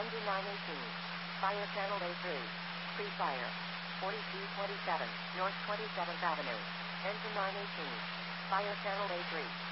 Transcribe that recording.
Engine 918. Fire channel A3. Pre-fire. 4227, North 27th Avenue. Engine 918. Fire channel A3.